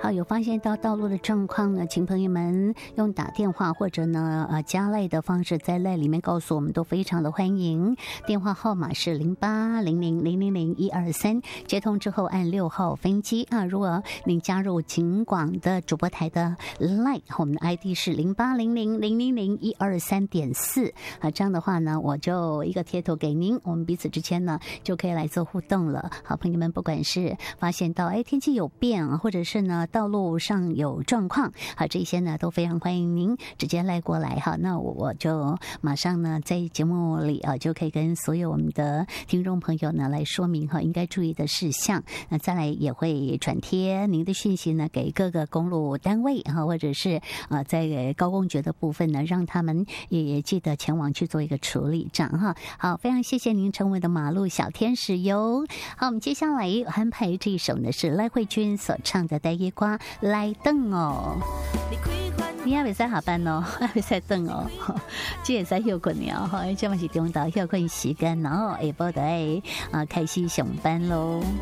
好，有发现到道路的状况呢，请朋友们用打电话或者呢加赖的方式在赖里面告诉我们，都非常的欢迎。电话号码是0800000123，接通之后按6号分机啊。如果您加入警广的主播台的 Line， 我们的 ID 是0800000123.4啊，这样的话呢，我就一个贴图给您，我们彼此之间呢就可以来做互动了。好，朋友们，不管是发现到天气有变啊，或者是呢道路上有状况，好，这些呢都非常欢迎您直接赖过来哈。那我就马上呢在节目里就可以跟所有我们的听众朋友呢来说明哈应该注意的事项。那再来也会转贴您的讯息呢给各个公路单位哈，或者是在高公局的部分呢，让他们也记得前往去做一个处理这样哈。好，非常谢谢您成为的马路小天使哟。好，我们接下来安排这一首呢是赖慧君所唱的《带夜瓜来等哦》。你也袂使下班哦，也袂使等哦，这会使休困了哈，这嘛是中昼休困时间，然后下晡就要开始上班咯。